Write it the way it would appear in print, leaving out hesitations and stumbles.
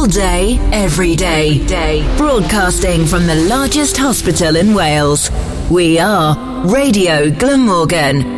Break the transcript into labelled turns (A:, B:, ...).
A: day, every day. Broadcasting from the largest hospital in Wales. We are Radio Glamorgan.